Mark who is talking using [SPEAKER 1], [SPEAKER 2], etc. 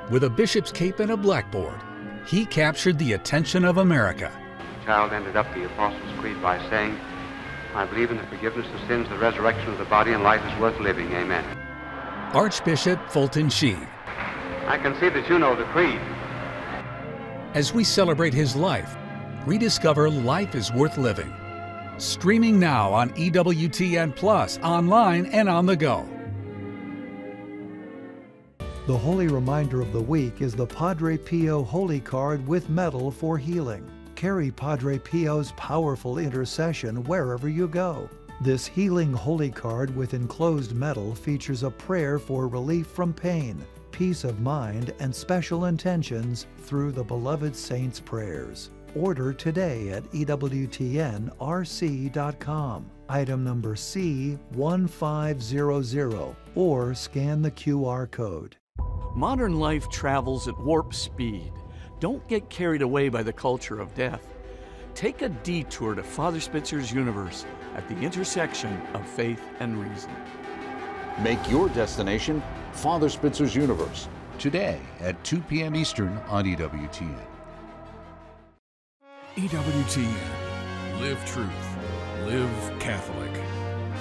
[SPEAKER 1] With a bishop's cape and a blackboard, he captured the attention of America.
[SPEAKER 2] The child ended up the Apostles' Creed by saying, "I believe in the forgiveness of sins, the resurrection of the body, and life is worth living. Amen."
[SPEAKER 1] Archbishop Fulton Sheen.
[SPEAKER 2] I can see that you know the creed.
[SPEAKER 1] As we celebrate his life, rediscover life is worth living. Streaming now on EWTN Plus, online and on the go.
[SPEAKER 3] The holy reminder of the week is the Padre Pio Holy Card with Medal for Healing. Carry Padre Pio's powerful intercession wherever you go. This healing holy card with enclosed medal features a prayer for relief from pain, peace of mind, and special intentions through the beloved saints' prayers. Order today at EWTNRC.com, item number C1500, or scan the QR code.
[SPEAKER 4] Modern life travels at warp speed. Don't get carried away by the culture of death. Take a detour to Father Spitzer's universe at the intersection of faith and reason.
[SPEAKER 5] Make your destination Father Spitzer's universe today at 2 p.m. Eastern on EWTN.
[SPEAKER 6] EWTN. Live truth. Live Catholic.